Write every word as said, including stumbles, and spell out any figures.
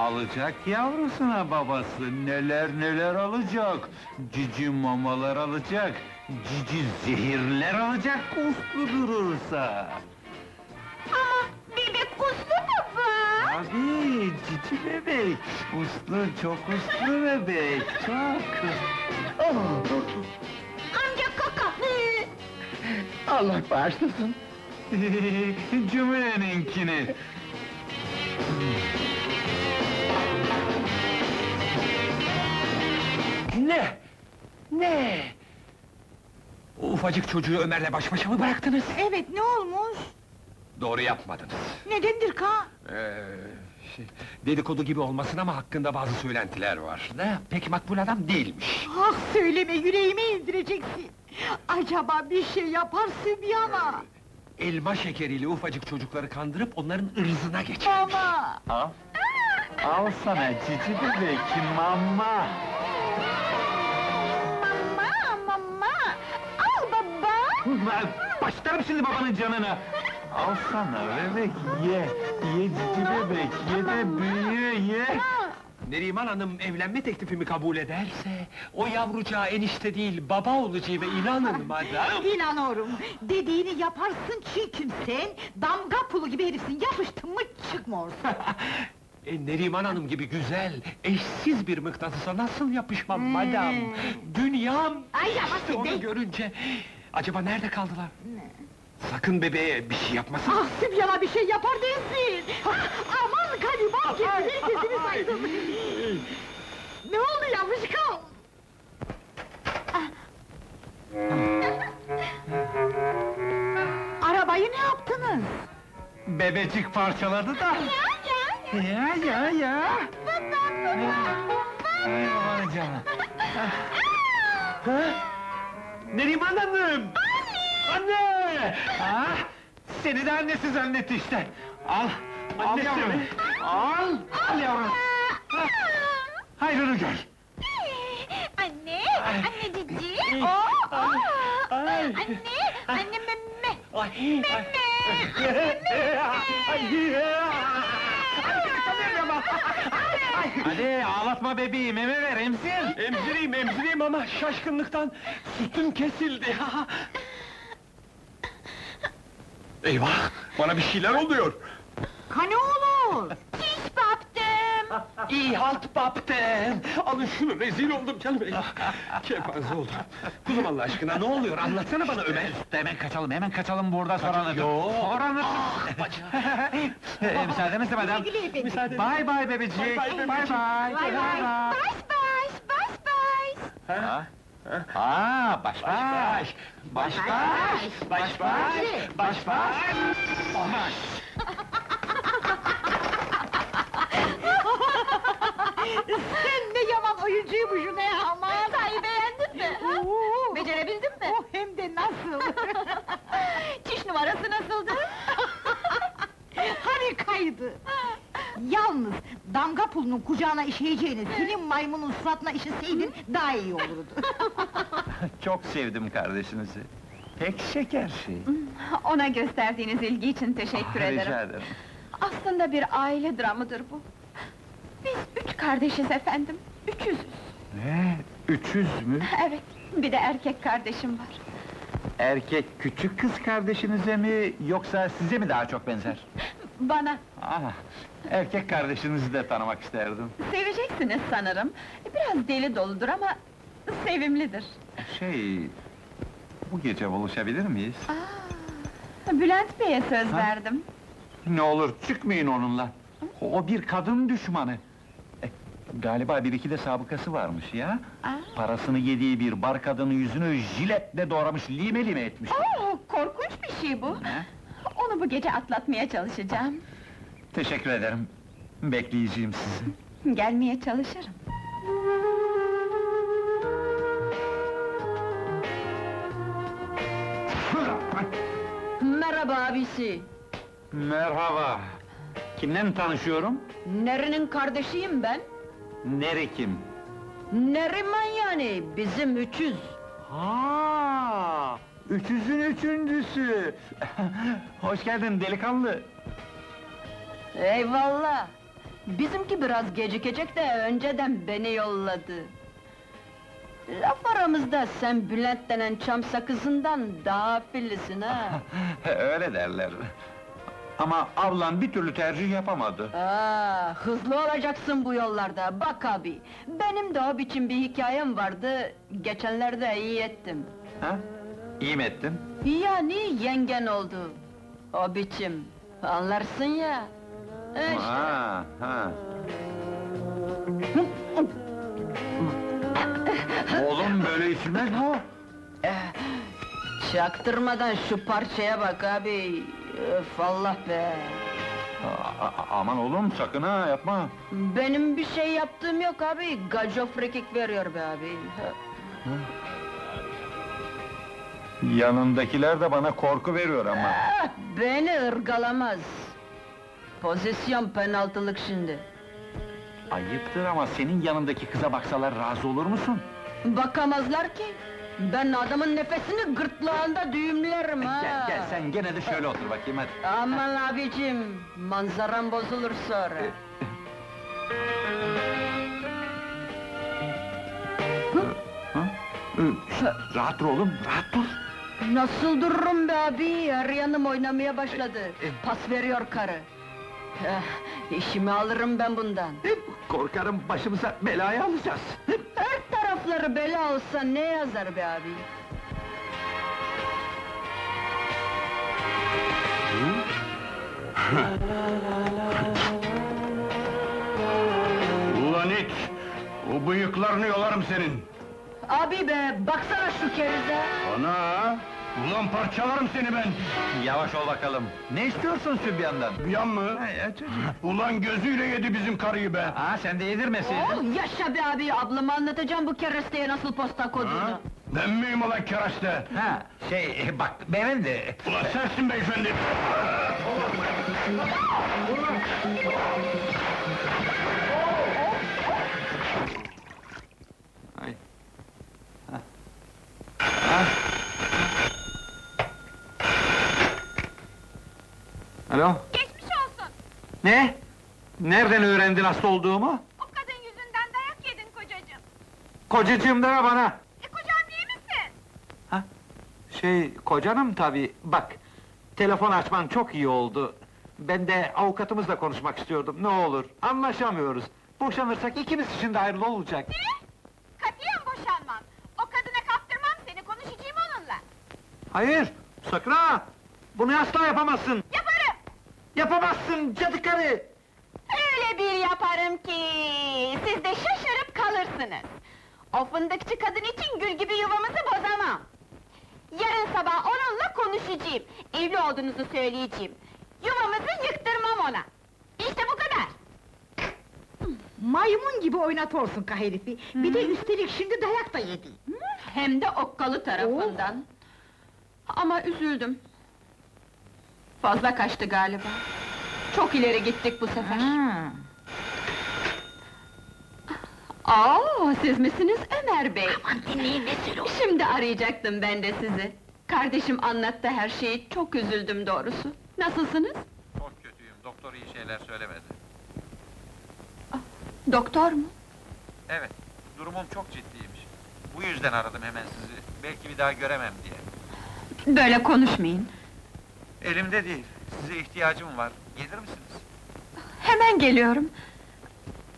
Alacak yavrusuna babası, neler neler alacak! Cici mamalar alacak, cici zehirler alacak uslu durursa! Ama bebek uslu baba! Abi, cici bebek! Uslu, çok uslu bebek, çok! Amca kaka! Allah bağışlasın! Cümleninkini! Ne? Ne? O ufacık çocuğu Ömer'le baş başa mı bıraktınız? Evet, ne olmuş? Doğru yapmadınız. Nedendir ka? Ee, şey, dedikodu gibi olmasın ama hakkında bazı söylentiler var. Ne? Pek makbul adam değilmiş. Ah söyleme, yüreğime indireceksin! Acaba bir şey yapar Sübyan'a? Elma şekeriyle ufacık çocukları kandırıp onların ırzına geçirmiş. Mama! Al! Al sana cici bebek, mama! Mama, mama! Al baba! Başlarım şimdi babanın canına! Al sana bebek, ye! Ye cici bebek, ye de büyü, ye! Neriman Hanım evlenme teklifimi kabul ederse... ...o yavrucağa enişte değil, baba olacağıma inanın madem! İnanıyorum! Dediğini yaparsın çünkü sen... ...damga pulu gibi herifsin, yapıştın mı çıkmıyorsun! E, Neriman Hanım gibi güzel, eşsiz bir mıknatısa nasıl yapışmam madam? Dünyam! Ay yavaş İşte onu be! görünce... Acaba nerede kaldılar? Sakın bebeğe bir şey yapmasın! Ah Sübyan'a bir şey yapar değilsin! Aman gariban kesilir kesini saydın! Ne oldu yavrucukam? Arabayı ne yaptınız? Bebecik parçaladı da! Ya ya ya! Ya ya ya! Baba baba! Ay aman canım! Ha? Neriman Hanım! Anne! Ha? Seni de annesi zannetti işte! Al! Al Annesi yavrum! mi? Al! Al yavrum! Ha, hayrını gör! Anne! Ay. Anne cici! Ay. Oo! Ay. oo! Ay. Anne! Anne memme! Ay! Memme! Hadi ağlatma bebeği, meme ver, emzir! Emzireyim, emzireyim ama şaşkınlıktan sütüm kesildi! Eyvah! Bana bir şeyler oluyor! Ka ne olur? Hiç baktım! İyi halt bapten! Alın şunu, rezil oldum canım! Kepaze oldum! Kuzum Allah aşkına, ne oluyor? Anlatsana bana Ömer! Hemen kaçalım, hemen kaçalım burada sonra anlatırım! Yo. Sonra anlatırım! Bacım! Ee, müsaadenizle madem! Güle güle efendim. Müsaade- Bye bye bebecik! Bye bye Bye bebecik. bye! Bay bay! Baş baş! Baş baş! Ha? Ha, baş baş! Baş Baş baş! Baş baş! Baş baş! baş! Sen ne yaman oyuncuymuşsun he aman! Sahi beğendin mi? ha? Oo! Becerebildin mi? Oh, hem de nasıl! Çiş numarası nasıldı? Harikaydı! Yalnız damga pulunun kucağına işeyeceğini senin maymunun suratına işeseydin daha iyi olurdu. Çok sevdim kardeşinizi! Pek şeker şey! Ona gösterdiğiniz ilgi için teşekkür Ah, ederim. rica ederim! Aslında bir aile dramıdır bu. Biz üç kardeşiz efendim, üçüzüz. Ne? Üç yüz mü? Evet, bir de erkek kardeşim var. Erkek küçük kız kardeşinize mi, yoksa size mi daha çok benzer? Bana Ah, erkek kardeşinizi de tanımak isterdim. seveceksiniz sanırım. Biraz deli doludur ama sevimlidir. Şey... Bu gece buluşabilir miyiz? Aa, Bülent Bey'e söz Ha? verdim. Ne olur çıkmayın onunla! O bir kadın düşmanı! E, galiba bir iki de sabıkası varmış ya! Aa. Parasını yediği bir bar kadının yüzünü jiletle doğramış, lime lime etmiş! Oo, korkunç bir şey bu. Ne? Onu bu gece atlatmaya çalışacağım. Teşekkür ederim! Bekleyeceğim sizi! Gelmeye çalışırım. Merhaba abisi! Merhaba! Kimle tanışıyorum? Neri'nin kardeşiyim ben. Neri kim? Neriman yani, bizim üçüz. Ha, üçüzün üçüncüsü! Hoş geldin delikanlı! Eyvallah! Bizimki biraz gecikecek de önceden beni yolladı. Laf aramızda sen Bülent denen çam sakızından daha filisin ha! Öyle derler. Ama ablam bir türlü tercih yapamadı. Aa, hızlı olacaksın bu yollarda, bak abi! Benim de o biçim bir hikayem vardı, geçenlerde iyi ettim. Ha? İyi mi ettin? Yani yengen oldu. O biçim, anlarsın ya! İşte. Ha, ha. Oğlum böyle içilmez mi o? Çaktırmadan şu parçaya bak abi! Öf Allah be! A- a- aman oğlum sakın ha yapma. Benim bir şey yaptığım yok abi, gaco frikik veriyor be abi! Yanındakiler de bana korku veriyor ama. Ah, beni ırgalamaz! Pozisyon penaltılık şimdi! Ayıptır ama senin yanındaki kıza baksalar razı olur musun? Bakamazlar ki! Ben adamın nefesini gırtlağında düğümlerim ha! Gel gel sen gene de şöyle otur bakayım hadi. Aman abicim, manzaram bozulur sonra! Rahat dur oğlum, rahat dur. Nasıl dururum be abi? Her yanım oynamaya başladı. Pas veriyor karı. Eh, işimi alırım ben bundan. Korkarım başımıza belayı alacağız. Her tarafları bela olsa ne yazar be abi? Ulan it! O bıyıklarını yolarım senin! Abi be, baksana şu kerize! Ana! Ulan parçalarım seni ben! Yavaş ol bakalım. Ne istiyorsun Sübyan'dan? Duyan mı? Ulan gözüyle yedi bizim karıyı be! Aa sen de yedirmeseydin. Oh, yaşa be abi, ablama anlatacağım bu keresteye nasıl posta koyduğunu! Ha? Ben miyim ulan keraste? Ha, şey bak beyefendi. Ulan sensin beyefendi! Ay. Alo? Geçmiş olsun! Ne? Nereden öğrendin hasta olduğumu? O kadın yüzünden dayak yedin kocacığım! Kocacığım deme bana! E kocam değil misin? Şey, kocanım tabii, bak! Telefon açman çok iyi oldu. Ben de avukatımızla konuşmak istiyordum, ne olur, anlaşamıyoruz. Boşanırsak ikimiz için de hayırlı olacak. Ne? Katiyen boşanmam! O kadına kaptırmam seni, konuşacağım onunla! Hayır, sakın ha! Bunu asla yapamazsın! Yaparım! Yapamazsın cadı karı! Öyle bir yaparım ki siz de şaşırıp kalırsınız. O fındıkçı kadın için gül gibi yuvamızı bozamam. Yarın sabah onunla konuşacağım. Evli olduğunuzu söyleyeceğim. Yuvamızı yıktırmam ona. İşte bu kadar. Maymun gibi oynatıyorsun ka herifi. Bir de üstelik şimdi dayak da yedi. Hem de okkalı tarafından. Ama üzüldüm. Fazla kaçtı galiba. Çok ileri gittik bu sefer. Ha. Aa, siz misiniz Ömer Bey? Aman dinleyin rezil ol. Şimdi arayacaktım ben de sizi. Kardeşim anlattı her şeyi, çok üzüldüm doğrusu. Nasılsınız? Çok kötüyüm, doktor iyi şeyler söylemedi. Doktor mu? Evet, durumum çok ciddiymiş. Bu yüzden aradım hemen sizi, belki bir daha göremem diye. Böyle konuşmayın. Elimde değil, size ihtiyacım var, gelir misiniz? Hemen geliyorum.